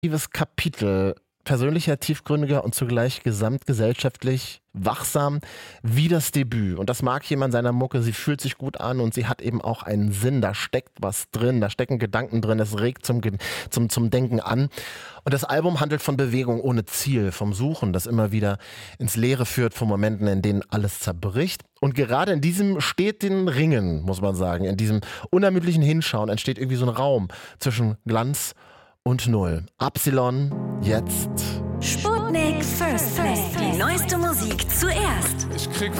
Kapitel, persönlicher, tiefgründiger und zugleich gesamtgesellschaftlich wachsam wie das Debüt. Und das mag jemand seiner Mucke, sie fühlt sich gut an und sie hat eben auch einen Sinn, da steckt was drin, da stecken Gedanken drin, es regt zum Denken an. Und das Album handelt von Bewegung ohne Ziel, vom Suchen, das immer wieder ins Leere führt, von Momenten, in denen alles zerbricht. Und gerade in diesem steten Ringen, muss man sagen, in diesem unermüdlichen Hinschauen entsteht irgendwie so ein Raum zwischen Glanz und Null. Absilon, jetzt. Sputnik First Play. Die neueste Musik zuerst. Ich krieg